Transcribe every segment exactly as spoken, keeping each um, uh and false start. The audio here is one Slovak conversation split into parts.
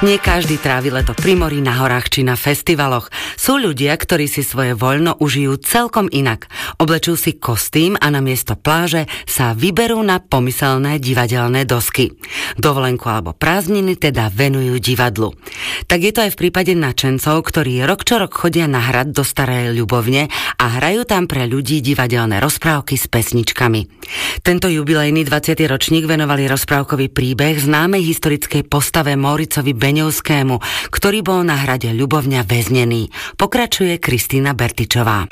Nie každý trávi leto pri mori, na horách či na festivaloch. Sú ľudia, ktorí si svoje voľno užijú celkom inak. Oblečú si kostým a namiesto pláže sa vyberú na pomyselné divadelné dosky. Dovolenku alebo prázdniny teda venujú divadlu. Tak je to aj v prípade nadšencov, ktorí rok čo rok chodia na hrad do Starej Ľubovne a hrajú tam pre ľudí divadelné rozprávky s pesničkami. Tento jubilejný dvadsiaty ročník venovali rozprávkový príbeh známej historickej postave Móricovi Beňovskému, ktorý bol na hrade Ľubovňa väznený. Pokračuje Kristýna Bertičová.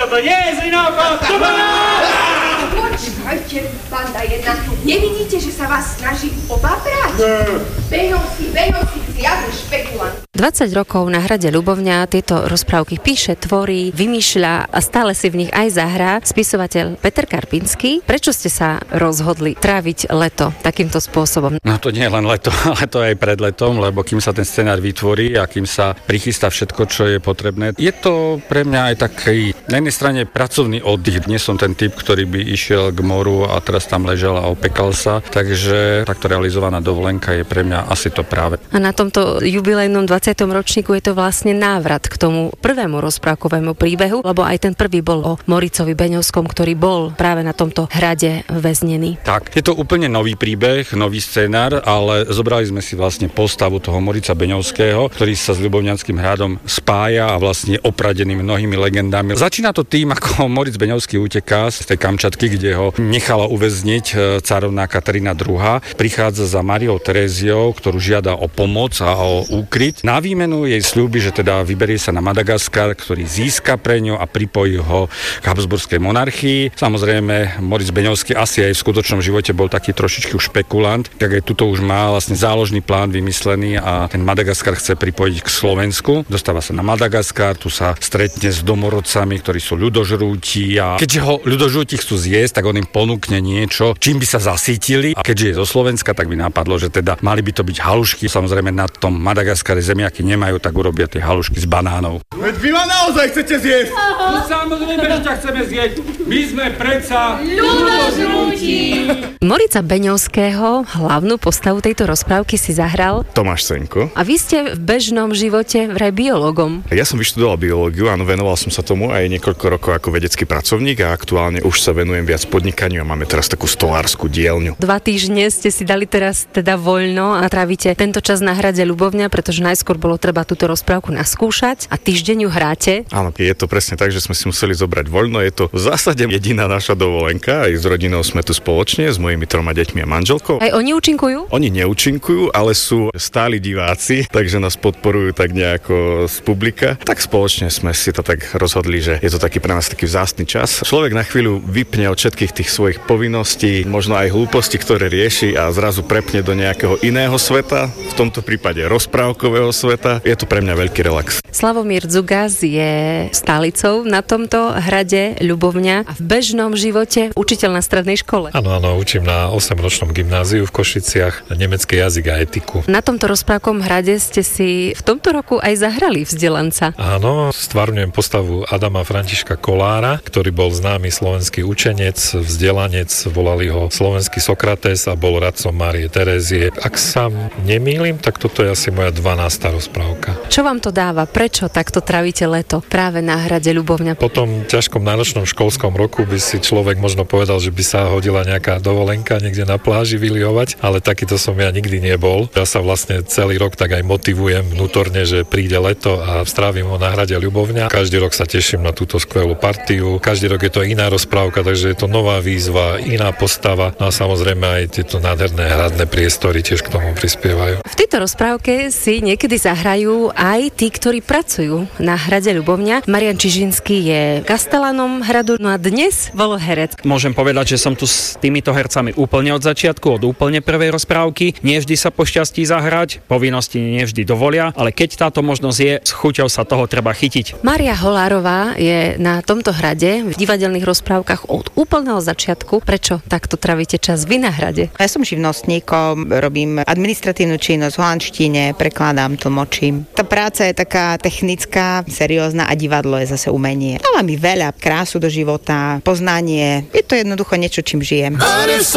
Počkajte, banda jedna. Nevidíte, že sa vás snaží obabrať? Beňovský, Beňovský, zjavný špekulant. dvadsať rokov na hrade Ľubovňa tieto rozprávky píše, tvorí, vymýšľa a stále si v nich aj zahrá spisovateľ Peter Karpinský. Prečo ste sa rozhodli tráviť leto takýmto spôsobom? No to nie je len leto, ale to aj pred letom, lebo kým sa ten scenár vytvorí a kým sa prichystá všetko, čo je potrebné. Je to pre mňa aj taký, na jednej strane pracovný oddych. Nie som ten typ, ktorý by išiel k moru a teraz tam ležal a opekal sa, takže takto realizovaná dovolenka je pre mňa asi to práve. A na tomto jubilejnom dvadsiatom ročníku je to vlastne návrat k tomu prvému rozprávkovému príbehu, lebo aj ten prvý bol o Móricovi Beňovskom, ktorý bol práve na tomto hrade väznený. Tak, je to úplne nový príbeh, nový scenár, ale zobrali sme si vlastne postavu toho Mórica Beňovského, ktorý sa s Ľubovňanským hradom spája a vlastne je opradený mnohými legendami. Začína to tým, ako Móric Beňovský uteká z tej Kamčatky, kde ho nechala uväzniť carovná Katarína druhá. Prichádza za Máriou Teréziou, ktorú žiada o pomoc a o úkryt. Na výmenu jej sľúbi, že teda vyberie sa na Madagaskar, ktorý získa pre ňu a pripojí ho k habsburskej monarchii. Samozrejme, Móric Beňovský asi aj v skutočnom živote bol taký trošičku špekulant, tak aj tuto už má vlastne záložný plán vymyslený a ten Madagaskar chce pripojiť k Slovensku. Dostáva sa na Madagaskar, tu sa stretne s domorodcami, ktorí sú ľudožrúti a keďže ho ľudožrúti chcú zjesť, tak on im ponúkne niečo, čím by sa zasítili. A keďže je zo Slovenska, tak by napadlo, že teda mali by to byť halušky. Samozrejme na tom Madagaskare zemiaky nemajú, tak urobia tie halušky z banánov. Veď vy ma naozaj chcete zjesť? No samozrejme, že ťa chceme zjesť. My sme predsa ľudožrúti. Mórica Beňovského, hlavnú postavu tejto rozprávky, si zahral Tomáš Senko. A vy ste v bežnom živote vraj biológom. Ja som vyštudoval biológiu, áno, venoval som sa tomu aj niekoľko rokov ako vedecký pracovník a aktuálne už sa venujem viac podnikaniu a máme teraz takú stolárskú dielňu. Dva týždne ste si dali teraz teda voľno a trávite tento čas na hrade Ľubovňa, pretože najskôr bolo treba túto rozprávku naskúšať a týždeň ju hráte. Áno, je to presne tak, že sme si museli zobrať voľno. Je to v zásade jediná naša dovolenka. Aj s rodinou sme tu spoločne, s mojimi troma deťmi a manželkou. Aj oni účinkujú? Oni neúčinkujú, ale sú stáli diváci, takže nás podporujú tak nejako z publika. Tak spoločne sme si to tak rozhodli, že je to taký pre nás taký vzácny čas. Človek na chvíľu vypne od všetkých tých svojich povinností, možno aj hlúposti, ktoré rieši a zrazu prepne do nejakého iného sveta, v tomto prípade rozprávkového sveta. Je to pre mňa veľký relax. Slavomír Dzugas je stálicou na tomto hrade Ľubovňa a v bežnom živote učiteľ na strednej škole. Áno, áno, učím na osemročnom gymnáziu v Košiciach nemecký jazyk a etiku. Na tomto rozprávkovom hrade ste si v tomto roku aj zahrali vzdelanca. Áno, stvárňujem postavu Adama Františka Kolára, ktorý bol známy slovenský učenec, vzdelanec, volali ho slovenský Sokrates a bol radcom Márie Terézie. Ak sa nemýlim, tak toto je asi moja dvanásta rozprávka. Čo vám to dáva? Prečo takto trávite leto práve na hrade Ľubovňa? Po tom ťažkom náročnom školskom roku by si človek možno povedal, že by sa hodila nejaká dovolenka niekde na pláži vylihovať, ale takýto som ja nikdy nebol. Ja sa vlastne celý rok tak aj motivujem vnútorne, že príde leto a strávim ho na hrade Ľubovňa. Každý rok sa teším na túto skvelú partiu. Každý rok je to iná rozprávka, takže je to nová výzva, iná postava. No a samozrejme aj tieto nádherné hradné priestory tiež k tomu prispievajú. V tejto rozprávke si niekedy zahrajú aj tí, ktorí pracujú na hrade Ľubovňa. Marian Čižinský je kastelánom hradu, no a dnes bol herec. Môžem povedať, že som tu s týmito hercami úplne od začiatku, od úplne prvej rozprávky. Nie vždy sa pošťastí zahrať, povinnosti nie vždy dovolia, ale keď táto možnosť je, s chuťou sa toho treba chytiť. Mária Holárová je na tomto hrade v divadelných rozprávkach od úplného začiatku. Prečo takto travíte čas vy na hrade? Ja som živnostníkom, robím administratívnu činnosť v holandštine, prekladám, tlmočím. Tá práca je taká technická, seriózna a divadlo je zase umenie. Dáva mi veľa, krásu do života, poznanie. Je to jednoducho niečo, čím žijem.